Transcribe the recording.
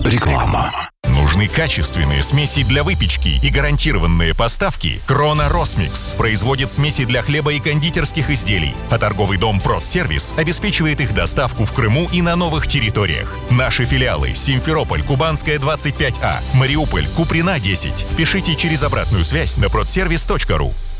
Реклама. Нужны качественные смеси для выпечки и гарантированные поставки? Крона Росмикс производит смеси для хлеба и кондитерских изделий, а торговый дом Продсервис обеспечивает их доставку в Крыму и на новых территориях. Наши филиалы: Симферополь, Кубанская, 25А, Мариуполь, Куприна, 10. Пишите через обратную связь на продсервис.ру.